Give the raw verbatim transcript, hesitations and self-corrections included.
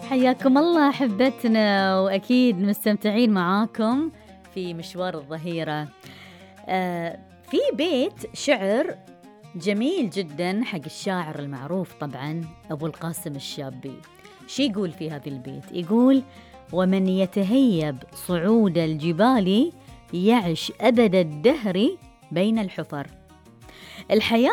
حياكم الله أحبتنا، وأكيد مستمتعين معاكم في مشوار الظهيرة. آه في بيت شعر جميل جدا حق الشاعر المعروف طبعا أبو القاسم الشابي. شي يقول في هذا البيت؟ يقول: ومن يتهيب صعود الجبال يعش أبد الدهر بين الحفر. الحياة